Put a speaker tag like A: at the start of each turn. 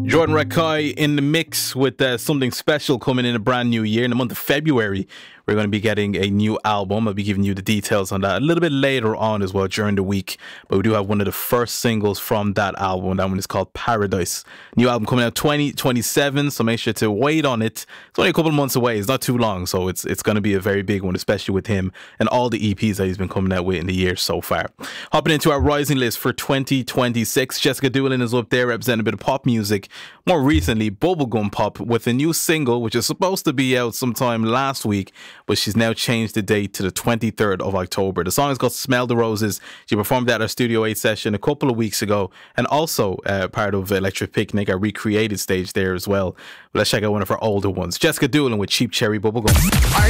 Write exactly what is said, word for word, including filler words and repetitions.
A: Jordan Rakei in the mix with uh, something special coming in a brand new year. In the month of February, we're going to be getting a new album. I'll be giving you the details on that a little bit later on as well during the week. But we do have one of the first singles from that album. That one is called Paradise. New album coming out twenty twenty-seven, so make sure to wait on it. It's only a couple of months away. It's not too long, so it's it's going to be a very big one, especially with him and all the E Ps that he's been coming out with in the year so far. Hopping into our rising list for twenty twenty-six, Jessica Doolan is up there representing a bit of pop music. More recently, bubblegum pop with a new single, which is supposed to be out sometime last week, but she's now changed the date to the twenty-third of October. The song is called Smell the Roses. She performed that at our Studio eight session a couple of weeks ago, and also uh, part of Electric Picnic, our recreated stage there as well. But let's check out one of her older ones. Jessica Doolan with Cheap Cherry Bubblegum.